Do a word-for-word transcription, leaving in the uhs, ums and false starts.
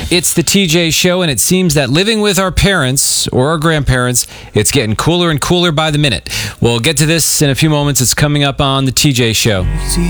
It's the T J Show, and it seems that living with our parents or our grandparents, it's getting cooler and cooler by the minute. We'll get to this in a few moments. It's coming up on the T J Show.